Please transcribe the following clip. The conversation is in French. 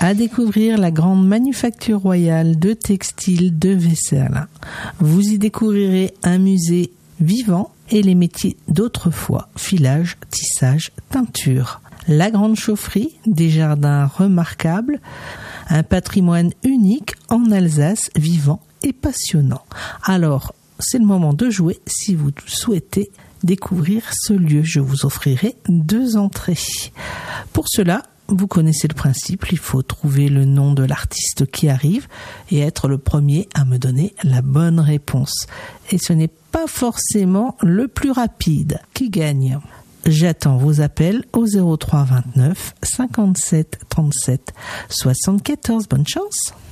À découvrir la grande manufacture royale de textiles de vaisselle. Vous y découvrirez un musée vivant et les métiers d'autrefois, filage, tissage, teinture. La grande chaufferie, des jardins remarquables, un patrimoine unique en Alsace, vivant et passionnant. Alors, c'est le moment de jouer si vous souhaitez découvrir ce lieu. Je vous offrirai 2 entrées. Pour cela, vous connaissez le principe, il faut trouver le nom de l'artiste qui arrive et être le premier à me donner la bonne réponse. Et ce n'est pas forcément le plus rapide qui gagne. J'attends vos appels au 03 29 57 37 74. Bonne chance!